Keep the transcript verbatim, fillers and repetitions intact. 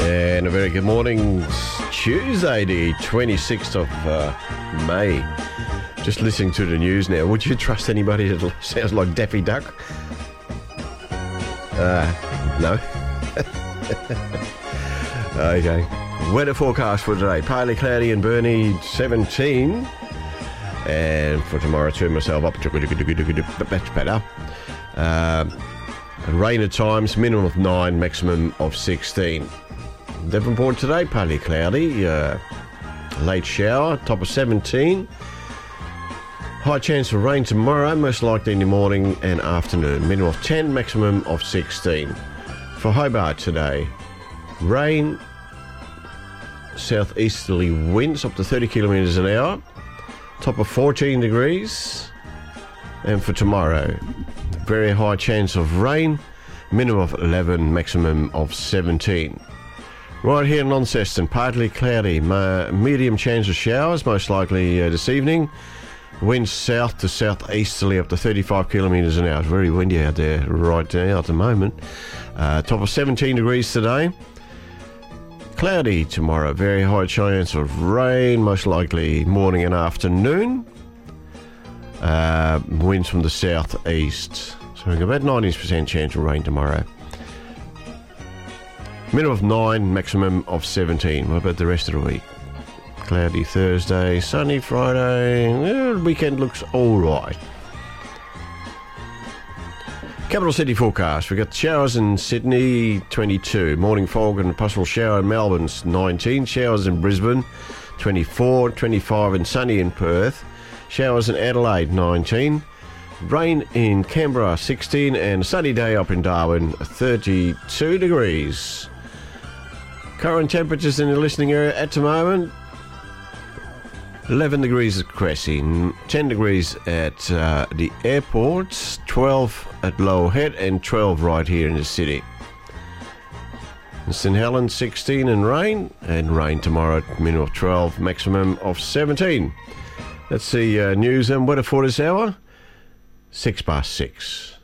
And a very good morning. It's Tuesday, the twenty-sixth of uh, May. Just listening to the news now. Would you trust anybody that sounds like Daffy Duck? Uh, no. Okay. Weather forecast for today. Partly cloudy and Burnie, seventeen. And for tomorrow, turn myself up. That's better. Uh, rain at times, minimum of nine, maximum of sixteen. Devonport today, partly cloudy. Uh, late shower, top of seventeen. High chance of rain tomorrow, most likely in the morning and afternoon. Minimum of ten, maximum of sixteen. For Hobart today, rain, southeasterly winds up to thirty kilometres an hour. Top of fourteen degrees. And for tomorrow, very high chance of rain, minimum of eleven, maximum of seventeen. Right here in Launceston, partly cloudy, medium chance of showers, most likely uh, this evening. Winds south to southeasterly up to thirty-five kilometres an hour. It's very windy out there right now at the moment. Uh, top of seventeen degrees today. Cloudy tomorrow, very high chance of rain, most likely morning and afternoon. Uh, winds from the southeast. So we've got about ninety percent chance of rain tomorrow. Minimum of nine, maximum of seventeen. What about the rest of the week? Cloudy Thursday, sunny Friday. Well, the weekend looks all right. Capital City forecast. We've got showers in Sydney, twenty-two. Morning fog and possible shower in Melbourne, nineteen. Showers in Brisbane, twenty-four. twenty-five and sunny in Perth. Showers in Adelaide, nineteen. Rain in Canberra, sixteen. And a sunny day up in Darwin, thirty-two degrees. Current temperatures in the listening area at the moment, eleven degrees at Cressy, ten degrees at uh, the airport, twelve at Lower Head, and twelve right here in the city. St Helens, sixteen and rain, and rain tomorrow, minimum of twelve, maximum of seventeen. That's the uh, news and weather for this hour, six past six.